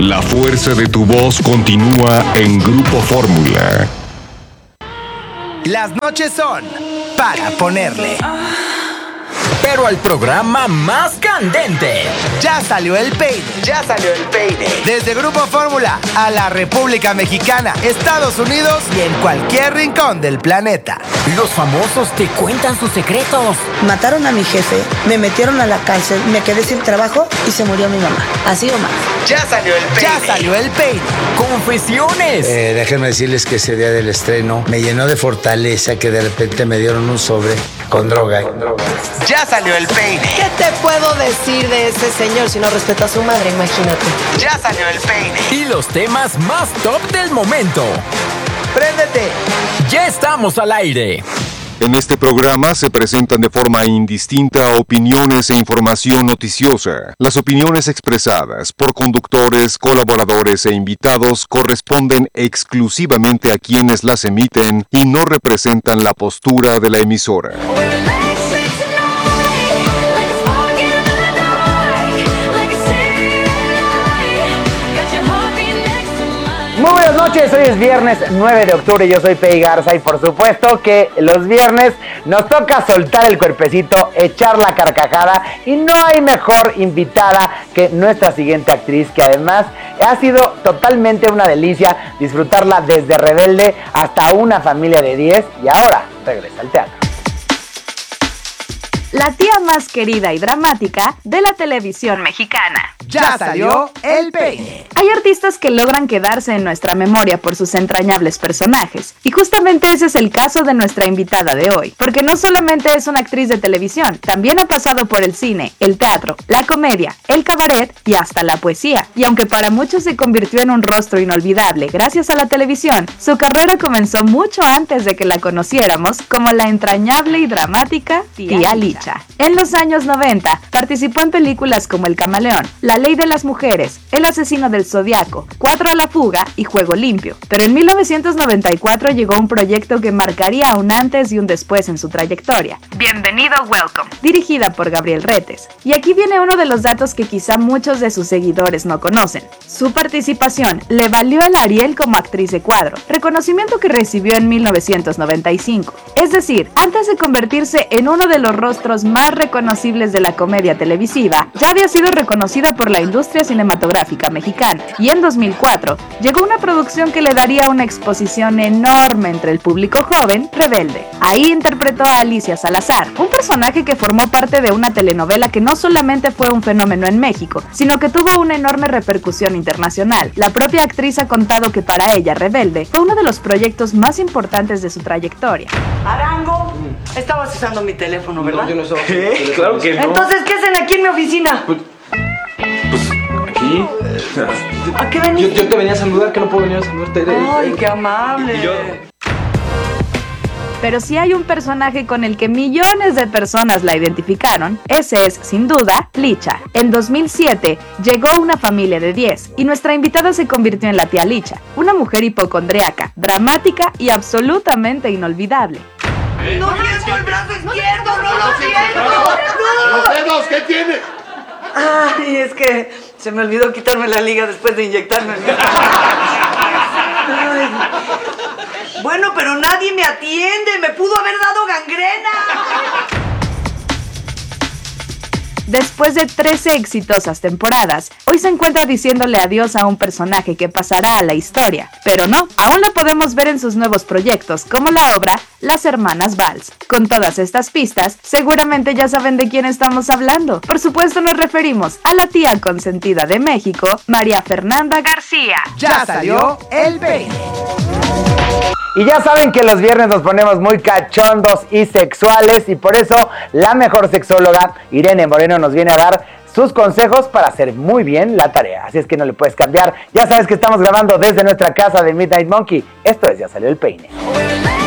La fuerza de tu voz continúa en Grupo Fórmula. Las noches son para ponerle. Pero al programa más candente. Ya salió el peine. Ya salió el peine. Desde Grupo Fórmula a la República Mexicana, Estados Unidos y en cualquier rincón del planeta. Los famosos te cuentan sus secretos. Mataron a mi jefe, me metieron a la cárcel, me quedé sin trabajo y se murió mi mamá. Así o más. Ya salió el peine. Ya salió el peine. Confesiones. Déjenme decirles que ese día del estreno me llenó de fortaleza que de repente me dieron un sobre con droga. Ya salió el peine. ¿Qué te puedo decir de ese señor si no respeta a su madre? Imagínate. Ya salió el peine. Y los temas más top del momento. ¡Préndete! Ya estamos al aire. En este programa se presentan de forma indistinta opiniones e información noticiosa. Las opiniones expresadas por conductores, colaboradores e invitados corresponden exclusivamente a quienes las emiten y no representan la postura de la emisora. Muy buenas noches, hoy es viernes 9 de octubre, yo soy Pei Garza y por supuesto que los viernes nos toca soltar el cuerpecito, echar la carcajada y no hay mejor invitada que nuestra siguiente actriz, que además ha sido totalmente una delicia disfrutarla desde Rebelde hasta Una familia de 10 y ahora regresa al teatro. La tía más querida y dramática de la televisión mexicana. Ya salió el peine. Hay artistas que logran quedarse en nuestra memoria por sus entrañables personajes, y justamente ese es el caso de nuestra invitada de hoy, porque no solamente es una actriz de televisión, también ha pasado por el cine, el teatro, la comedia, el cabaret y hasta la poesía. Y aunque para muchos se convirtió en un rostro inolvidable gracias a la televisión, su carrera comenzó mucho antes de que la conociéramos como la entrañable y dramática Tía Licha. En los años 90 participó en películas como El Camaleón, La Ley de las Mujeres, El Asesino del Zodiaco, 4 a la Fuga y Juego Limpio. Pero en 1994 llegó un proyecto que marcaría un antes y un después en su trayectoria. Bienvenido, Welcome, dirigida por Gabriel Retes. Y aquí viene uno de los datos que quizá muchos de sus seguidores no conocen. Su participación le valió el Ariel como actriz de cuadro, reconocimiento que recibió en 1995. Es decir, antes de convertirse en uno de los rostros más reconocibles de la comedia televisiva, ya había sido reconocida por la industria cinematográfica mexicana, y en 2004 llegó una producción que le daría una exposición enorme entre el público joven, Rebelde. Ahí interpretó a Alicia Salazar, un personaje que formó parte de una telenovela que no solamente fue un fenómeno en México, sino que tuvo una enorme repercusión internacional. La propia actriz ha contado que para ella Rebelde fue uno de los proyectos más importantes de su trayectoria. Arango, estabas usando mi teléfono, ¿verdad? No, yo no estaba. ¿Qué? Claro que no. Entonces, ¿qué hacen aquí en mi oficina? Pues aquí. ¿A qué venís? Yo te venía a saludar, que no puedo venir a saludarte. Ay, qué amable. Y yo... Pero si hay un personaje con el que millones de personas la identificaron, ese es, sin duda, Licha. En 2007 llegó Una familia de 10 y nuestra invitada se convirtió en la tía Licha, una mujer hipocondriaca, dramática y absolutamente inolvidable. ¡No siento el brazo izquierdo! ¡No lo siento! ¡Los dedos! ¿Qué tiene? Ay, es que se me olvidó quitarme la liga después de inyectarme. Ay. Bueno, pero nadie me atiende. Me pudo haber dado gangrena. Después de 13 exitosas temporadas, hoy se encuentra diciéndole adiós a un personaje que pasará a la historia. Pero no, aún la podemos ver en sus nuevos proyectos, como la obra Las Hermanas Valls. Con todas estas pistas, seguramente ya saben de quién estamos hablando. Por supuesto nos referimos a la tía consentida de México, María Fernanda García. Ya salió el peine. Y ya saben que los viernes nos ponemos muy cachondos y sexuales y por eso la mejor sexóloga, Irene Moreno, nos viene a dar sus consejos para hacer muy bien la tarea. Así es que no le puedes cambiar. Ya sabes que estamos grabando desde nuestra casa de Midnight Monkey. Esto es Ya Salió el Peine.